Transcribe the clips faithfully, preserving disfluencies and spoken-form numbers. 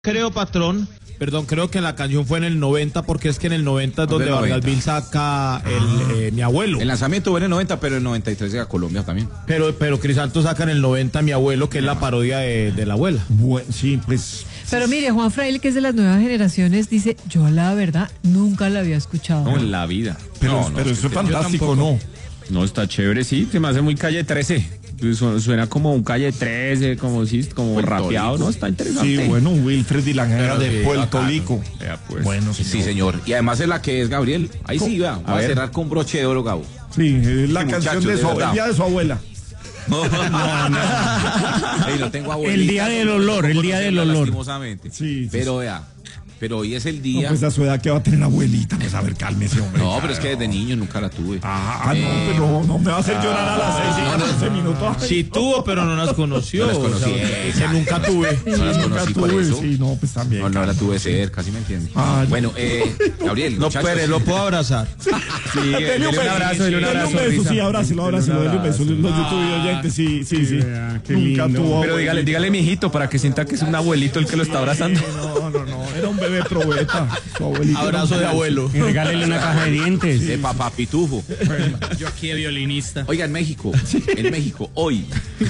Creo, patrón, perdón, creo que la canción fue en el noventa, porque es que en el noventa es donde Vargas Vil saca el, eh, Mi Abuelo. El lanzamiento fue en el noventa, pero en el noventa y tres llega a Colombia también. Pero, pero Crisanto saca en el noventa Mi Abuelo, que es la parodia de, de la abuela. Bueno, sí, pues... Pero mire, Juan Fraile, que es de las nuevas generaciones, dice, yo la verdad nunca la había escuchado. No, en la vida. Pero, no, no, pero es eso es que fantástico, ¿no? No, está chévere, sí, se me hace muy Calle trece. Su- Suena como un Calle trece, como sí, como Puerto rapeado, Rico. ¿no? Está interesante. Sí, bueno, Wilfred y la guerra de sí, Puerto bacano. Rico. Vea, pues. Bueno, señor. Sí, señor. Y además es la que es Gabriel. Ahí sí, va. Voy a, ver. cerrar con broche de oro, Gabo. Sí, es la Sí, canción muchachos, de, de su, verdad. el día de su abuela. No, no, no. Ey, no tengo abuelita, El día del no olor, puedo el día del conocerla, olor. lastimosamente. Sí, sí, Pero vea, pero hoy es el No, día. pues a su edad que va a tener abuelita, pues a ver, cálmese, hombre. No, pero es que desde niño nunca la tuve. Ah, ah, no, pero no me va a hacer llorar a las seis y catorce minutos. Ay, Sí tuvo, pero no las conoció. No las conocí. O sea, ese nunca tuve. No las nunca conocí por tuve, eso. sí, no, pues también. No, no la tuve cerca, ¿sí me entiende? Ah, no. Bueno, eh, Gabriel, No, muchachos. pero lo puedo abrazar. Sí, Dele dele un un abrazo, dele un Dele abrazo. un beso, Risa. sí, abrácelo, abrácelo, dele un beso. Los Ah, YouTube oyentes, sí, sí, sí. vea, qué Nunca lindo. tuvo Pero dígale, dígale, mijito, para que sienta que es un abuelito el que lo está abrazando. No, no, no, era un bebé probeta. Su abuelito era un Abrazo de bebé. abuelo. Y regálele una caja de dientes. De papá pitufo. Yo aquí de violinista. Oiga, en México, en México, hoy.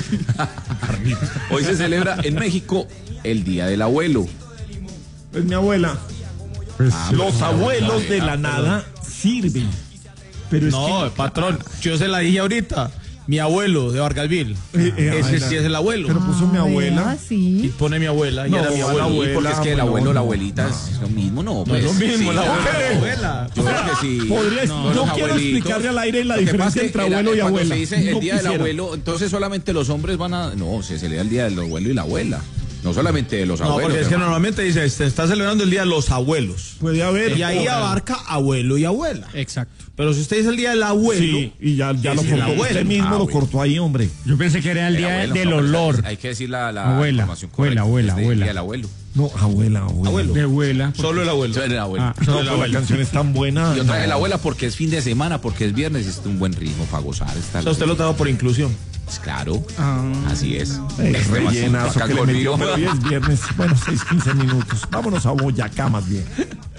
Hoy se celebra en México el Día del Abuelo. Es mi abuela. Ah, Los pues, abuelos de ah, la perdón. nada sirven. Pero es No, que... patrón, yo se la dije ahorita. Mi abuelo de Vargas Vil. Eh, eh, Ese ah, sí es el abuelo. Pero puso mi abuela. Ah, Y sí. pone mi abuela, y No, era mi la abuelo. abuela. Sí, porque es que el abuelo o la no, abuelita es lo mismo, no. No Pues, es lo mismo, sí, la abuela, ¿qué? la abuela. Yo creo que sí. Podría, No, yo los quiero abuelitos. explicarle al aire la Lo que pasa diferencia es entre que el- abuelo y cuando abuela. se dice el No día del quisiera. abuelo, entonces solamente los hombres van a. No, se celebra el día del abuelo y la abuela. No solamente de los No, abuelos. porque es que hermano. normalmente dice, se está celebrando el día de los abuelos. Puede haber. Y ahí abarca abuelo y abuela. Exacto. Pero si usted dice el día del abuelo, Sí, y ya, ya lo es el cortó. abuelo. Usted mismo Ah, lo bueno. cortó ahí, hombre. Yo pensé que era el El día abuelo, del no, pero olor. Hay que decir la, la Abuela, información abuela, correcta. abuela, Es del abuela. día del abuelo. No, abuela, abuela. Abuelo. De abuela. solo el abuelo. Yo era el abuelo. Ah, No, pero la canción es tan buena. Yo traje no. la abuela porque es fin de semana, porque es viernes y es un buen ritmo para gozar. Está O sea, usted lo trajo por inclusión. Pues claro, Ah. así es. Eh, Es rellenazo acá que le metió, conmigo. pero hoy es viernes. Bueno, seis, quince minutos. Vámonos a Boyacá más bien.